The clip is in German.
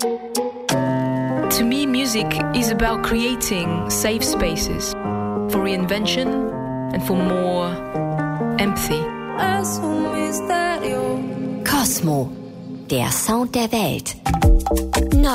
To me, music is about creating safe spaces for reinvention and for more empathy. Cosmo, der Sound der Welt.